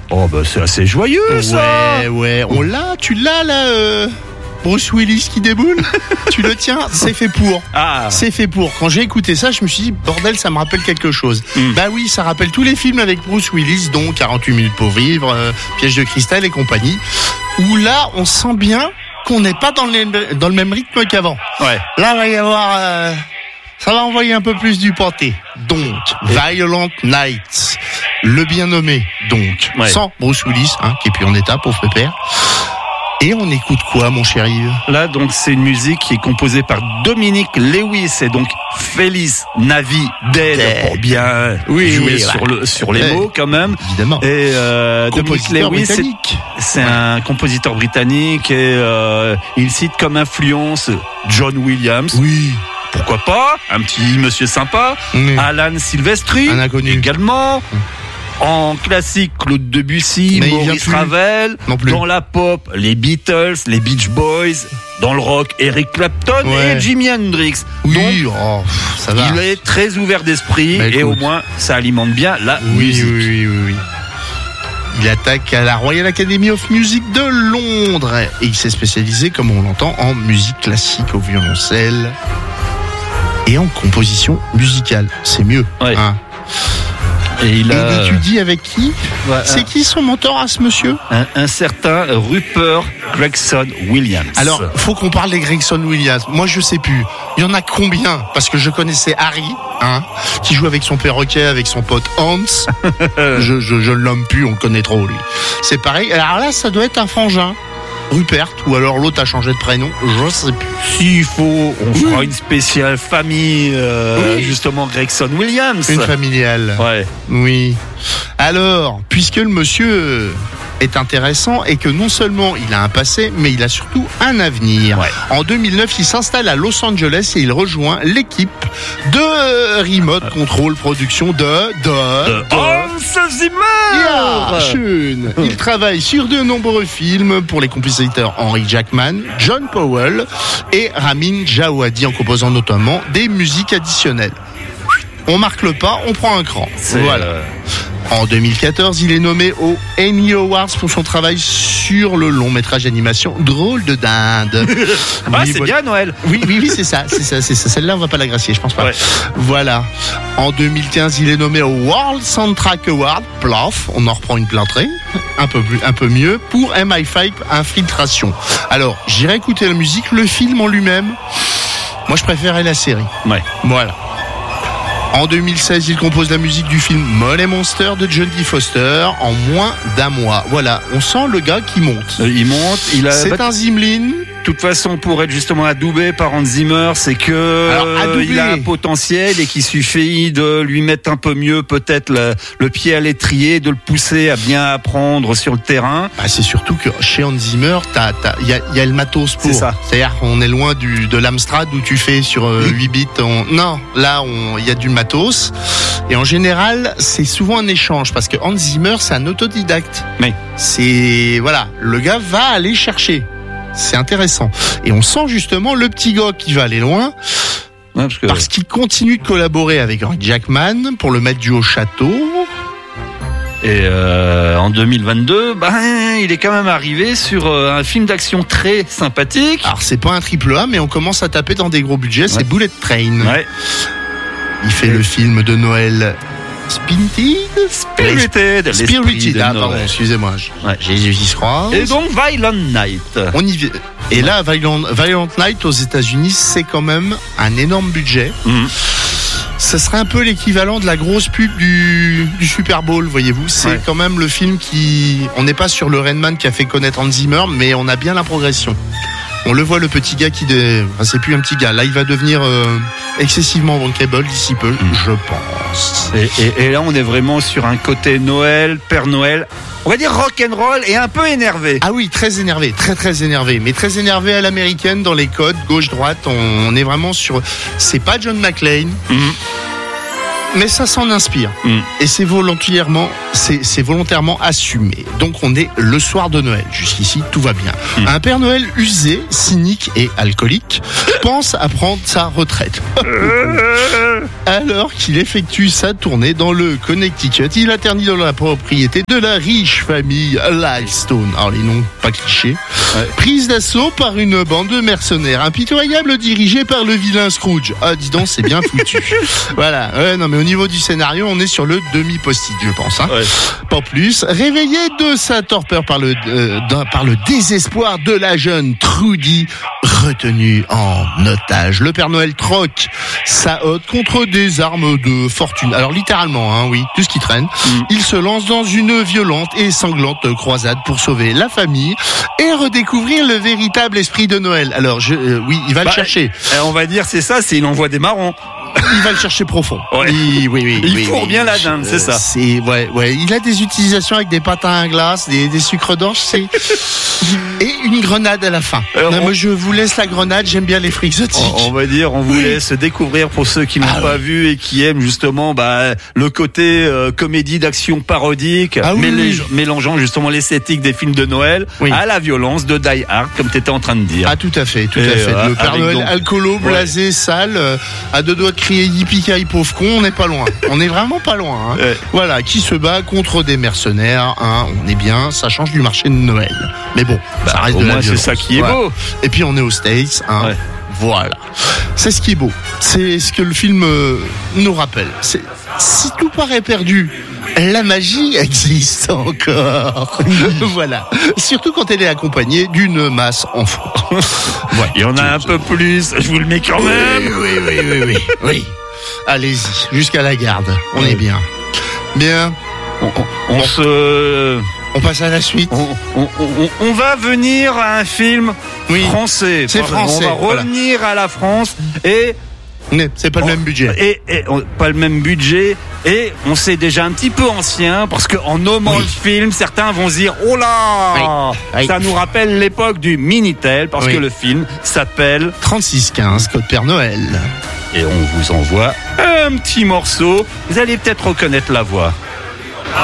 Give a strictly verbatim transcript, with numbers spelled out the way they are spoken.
Oh bah c'est assez joyeux ça. Ouais, ouais, on l'a, tu l'as là, euh, Bruce Willis qui déboule. Tu le tiens, c'est fait pour. Ah. C'est fait pour. Quand j'ai écouté ça, je me suis dit, bordel, ça me rappelle quelque chose. Mm. Bah oui, ça rappelle tous les films avec Bruce Willis, dont quarante-huit minutes pour vivre, euh, Piège de cristal et compagnie, où là, on sent bien qu'on n'est pas dans le, dans le même rythme qu'avant. Ouais. Là, il va y avoir... Euh, ça va envoyer un peu plus du pâté. Donc, et... Violent Night, le bien nommé, donc, ouais. Sans Bruce Willis, hein, qui est plus en état, pauvre pépère. Et on écoute quoi, mon chéri? Là, donc, c'est une musique qui est composée par Dominic Lewis et donc Feliz Navi Dead pour bien oui, jouer oui, sur ouais. le sur les ouais. mots quand même. Évidemment. Et euh, Dominic Lewis, c'est, c'est ouais. un compositeur britannique et euh, il cite comme influence John Williams. Oui. Pourquoi pas? Un petit monsieur sympa. Mmh. Alan Silvestri. Un inconnu. Également. Mmh. En classique, Claude Debussy, mais Maurice Ravel. Dans la pop, les Beatles, les Beach Boys. Dans le rock, Eric Clapton ouais. et Jimi Hendrix. Oui, donc, oh, ça va. Il est très ouvert d'esprit mais et écoute. Au moins, ça alimente bien la oui, musique. Oui, oui, oui, oui. Il attaque à la Royal Academy of Music de Londres et il s'est spécialisé, comme on l'entend, en musique classique au violoncelle et en composition musicale. C'est mieux. Ouais. Hein. Et il, a... et il étudie avec qui? Ouais, C'est un... qui son mentor à ce monsieur? un, un certain Rupert Gregson Williams. Alors, faut qu'on parle des Gregson Williams. Moi, je sais plus. Il y en a combien? Parce que je connaissais Harry, hein, qui joue avec son perroquet, avec son pote Hans. je, je, je l'aime plus, on le connaît trop, lui. C'est pareil. Alors là, ça doit être un frangin. Rupert, ou alors l'autre a changé de prénom, je sais plus. S'il faut, on oui. fera une spéciale famille, euh, oui. justement Gregson Williams. Une familiale. Ouais. Oui. Alors, puisque le monsieur est intéressant et que non seulement il a un passé, mais il a surtout un avenir. Ouais. En deux mille neuf, il s'installe à Los Angeles et il rejoint l'équipe de Remote Control Production de... de... de Hans Zimmer. Ja, schön. Il travaille sur de nombreux films pour les compositeurs Henry Jackman, John Powell et Ramin Djawadi en composant notamment des musiques additionnelles. On marque le pas, on prend un cran. C'est voilà. Euh... En deux mille quatorze, il est nommé aux Emmy Awards pour son travail sur le long métrage d'animation Drôle de dinde. Ah, oui, c'est voilà. bien Noël. Oui, oui, oui, c'est ça, c'est ça, c'est ça. Celle-là, on va pas la gracier, je pense pas. Ouais. Voilà. En deux mille quinze, il est nommé au World Soundtrack Award, plaf, on en reprend une plâtrée, un peu plus, un peu mieux, pour M I cinq Infiltration. Alors, j'irai écouter la musique, le film en lui-même. Moi, je préférais la série. Ouais. Voilà. En deux mille seize, il compose la musique du film Money Monster de Jodie Foster en moins d'un mois. Voilà, on sent le gars qui monte. Euh, il monte, il a... C'est bah, un Zimlin. De toute façon, pour être justement adoubé par Hans Zimmer, c'est que Alors, il a un potentiel et qu'il suffit de lui mettre un peu mieux peut-être le, le pied à l'étrier, de le pousser à bien apprendre sur le terrain. Bah, c'est surtout que chez Hans Zimmer, t'as, t'as, y a, y a le matos pour. C'est ça. C'est-à-dire qu'on est loin du, de l'Amstrad où tu fais sur euh, huit bits. On... Non, là, il y a du matos. Et en général, c'est souvent un échange parce que Hans Zimmer, c'est un autodidacte. Mais c'est, voilà, le gars va aller chercher. C'est intéressant. Et on sent justement le petit gars qui va aller loin. Ouais, parce, que... parce qu'il continue de collaborer avec Henry Jackman pour le mettre du haut château. Et euh, en deux mille vingt-deux, ben, il est quand même arrivé sur euh, un film d'action très sympathique. Alors c'est pas un triple A, mais on commence à taper dans des gros budgets, c'est ouais. Bullet Train. Ouais. Il fait ouais. le film de Noël Spirited Spirited Spirited, ah pardon, excusez-moi. Ouais. J'y crois. Et donc Violent Night. On y vient. Et là, Violent, Violent Night aux États-Unis, c'est quand même un énorme budget. Mmh. Ça serait un peu l'équivalent de la grosse pub du, du Super Bowl, voyez-vous. C'est ouais. quand même le film qui... On n'est pas sur le Rain Man qui a fait connaître Hans Zimmer, mais on a bien la progression. On le voit, le petit gars qui... Dé... Enfin, c'est plus un petit gars. Là, il va devenir euh, excessivement bankable d'ici peu, mmh. je pense. Et, et, et là, on est vraiment sur un côté Noël, Père Noël... On va dire rock'n'roll et un peu énervé. Ah oui, très énervé, très très énervé, mais très énervé à l'américaine dans les codes gauche-droite. On, on est vraiment sur. C'est pas John McClane. Mm-hmm. Mais ça s'en inspire. Mm. Et c'est volontairement, c'est, c'est volontairement assumé. Donc on est le soir de Noël. Jusqu'ici, tout va bien. Mm. Un Père Noël usé, cynique et alcoolique pense à prendre sa retraite. Alors qu'il effectue sa tournée dans le Connecticut, il atterrit dans la propriété de la riche famille Livestone. Alors les noms, pas clichés. Ouais. Prise d'assaut par une bande de mercenaires impitoyables dirigée par le vilain Scrooge. Ah, dis donc, c'est bien foutu. Voilà. Ouais, non, mais au niveau du scénario, on est sur le demi-post-it, je pense. Hein. Ouais. Pas plus. Réveillé de sa torpeur par le, euh, par le désespoir de la jeune Trudy, retenue en otage. Le Père Noël troque sa hotte contre des armes de fortune. Alors littéralement, hein, oui, tout ce qui traîne. Mm. Il se lance dans une violente et sanglante croisade pour sauver la famille et redécouvrir le véritable esprit de Noël. Alors, je, euh, oui, il va bah, le chercher. Euh, on va dire, c'est ça, c'est il envoie des marrons. Il va le chercher profond. Ouais. Il, oui, oui, il oui, fourre oui, bien oui, la dinde, c'est ça. C'est, ouais, ouais. Il a des utilisations avec des patins à glace, des, des sucres d'orge, c'est... et une grenade à la fin. Alors, non, on... Moi, je vous laisse la grenade, j'aime bien les fruits exotiques. On, on va dire, on vous laisse découvrir pour ceux qui n'ont ah, pas oui. vu et qui aiment justement bah, le côté euh, comédie d'action parodique, ah, oui, mélange, oui. mélangeant justement l'esthétique des films de Noël oui. à la violence de Die Hard, comme tu étais en train de dire. Ah, tout à fait, tout et à fait. Euh, le Père Noël donc... alcoolo, blasé, ouais. sale, euh, à deux doigts de crier yippee-ki-yay, pauvre con, on n'est pas loin. On est vraiment pas loin. Hein. Ouais. Voilà, qui se bat contre des mercenaires. Hein, on est bien, ça change du marché de Noël. Mais bon, bah, ça reste au de moins la c'est ça qui est voilà. beau. Et puis on est aux States. Hein. Ouais. Voilà. C'est ce qui est beau. C'est ce que le film euh, nous rappelle. C'est, si tout paraît perdu, la magie existe encore. Voilà. Surtout quand elle est accompagnée d'une masse en feu. Ouais. Il y en a un peu plus. Je vous le mets quand même. Oui, oui, oui, oui, oui. oui. Allez-y, jusqu'à la garde. On oui. est bien. Bien. On, on, on se... On passe à la suite. On, on, on, on va venir à un film oui. français. C'est français. On va voilà. revenir à la France et... C'est pas le on, même budget. Et, et on, pas le même budget. Et on s'est déjà un petit peu ancien parce qu'en nommant oui. le film, certains vont se dire oh là, oui. ça oui. nous rappelle l'époque du Minitel parce oui. que le film s'appelle trente-six quinze Code Père Noël. Et on vous envoie un petit morceau. Vous allez peut-être reconnaître la voix.